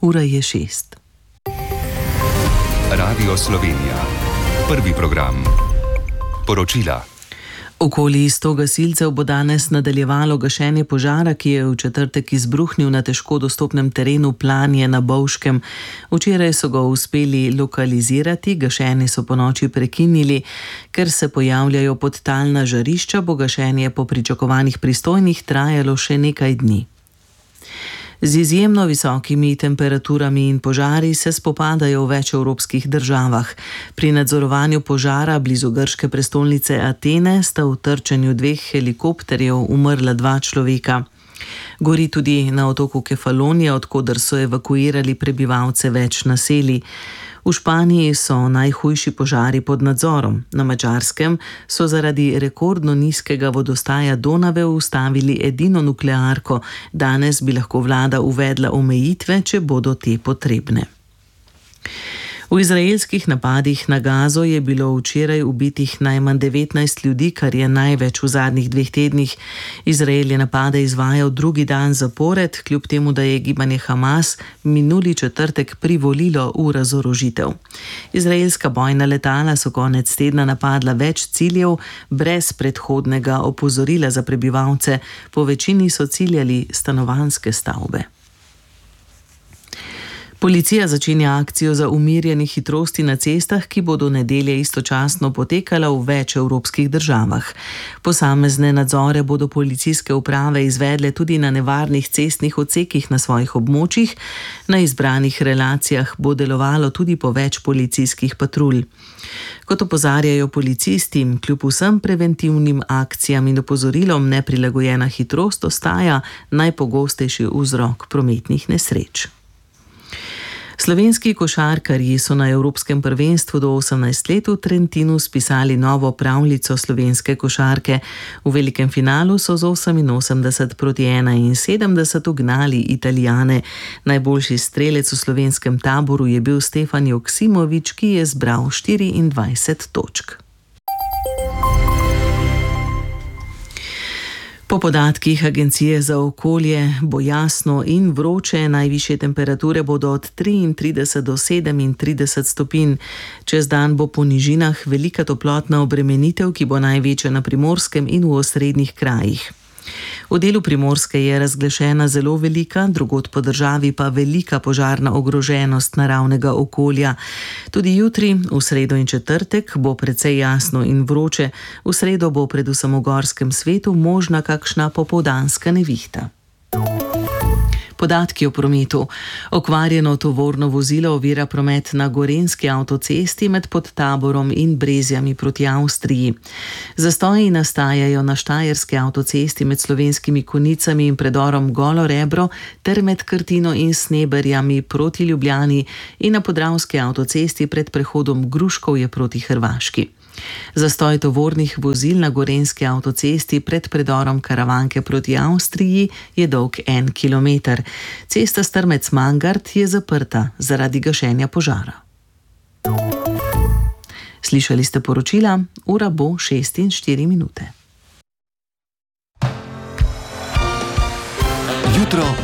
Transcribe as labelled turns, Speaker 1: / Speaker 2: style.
Speaker 1: Ura je 6.
Speaker 2: Radio Slovenija. Prvi program. Poročila.
Speaker 1: Okoli 100 gasilcev bo danes nadaljevalo gašenje požara, ki je v četrtek izbruhnil na težko dostopnem terenu Planje na Bovškem. Včeraj so ga uspeli lokalizirati, gašenje so ponoči prekinili. Ker se pojavljajo podtalna žarišča, bo gašenje po pričakovanjih pristojnih trajalo še nekaj dni. Z izjemno visokimi temperaturami in požari se spopadajo v več evropskih državah. Pri nadzorovanju požara blizu grške prestolnice Atene sta v trčenju 2 helikopterjev umrla 2 človeka. Gori tudi na otoku Kefalonija, od koder so evakuirali prebivalce več naselij. V Španiji so najhujši požari pod nadzorom. Na Madžarskem so zaradi rekordno nizkega vodostaja Donave ustavili edino nuklearko. Danes bi lahko vlada uvedla omejitve, če bodo te potrebne. V izraelskih napadih na Gazo je bilo včeraj ubitih najmanj 19 ljudi, kar je največ v zadnjih 2 tednih. Izrael je napade izvajal drugi dan zapored, kljub temu, da je gibanje Hamas minuli četrtek privolilo v razorožitev. Izraelska bojna letala so konec tedna napadla več ciljev brez predhodnega opozorila za prebivalce. Po večini so ciljali stanovanjske stavbe. Policija začenja akcijo za umirjanje hitrosti na cestah, ki bo do nedelje istočasno potekala v več evropskih državah. Posamezne nadzore bodo policijske uprave izvedle tudi na nevarnih cestnih odsekih na svojih območjih. Na izbranih relacijah bo delovalo tudi po več policijskih patrulj. Kot opozarjajo policisti, kljub vsem preventivnim akcijam in opozorilom, neprilagojena hitrost ostaja najpogostejši vzrok prometnih nesreč. Slovenski košarkarji so na Evropskem prvenstvu do 18 let v Trentinu spisali novo pravljico slovenske košarke. V velikem finalu so z 88-71 ugnali Italijane. Najboljši strelec v slovenskem taboru je bil Stefan Joksimović, ki je zbral 24 točk. Po podatkih Agencije za okolje bo jasno in vroče, najvišje temperature bodo od 33 do 37 stopinj. Čez dan bo po nižinah velika toplotna obremenitev, ki bo največja na Primorskem in v osrednjih krajih. V delu Primorske je razglašena zelo velika, drugod po državi pa velika požarna ogroženost naravnega okolja. Tudi jutri, v sredo in četrtek, bo precej jasno in vroče. V sredo bo predvsem v gorskem svetu možna kakšna popoldanska nevihta. Podatki o prometu. Okvarjeno tovorno vozilo ovira promet na gorenjski avtocesti med Podtaborom in Brezjami proti Avstriji. Zastoji nastajajo na štajerski avtocesti med Slovenskimi Konjicami in predorom Golo Rebro ter med Krtino in Sneberjami proti Ljubljani in na podravski avtocesti pred prehodom Gruškovje proti Hrvaški. Zastoj tovornih vozil na gorenjski avtocesti pred predorom Karavanke proti Avstriji je dolg 1 kilometer. Cesta Strmec-Mangart je zaprta zaradi gašenja požara. Slišali ste poročila, ura bo 6:04.
Speaker 2: Jutro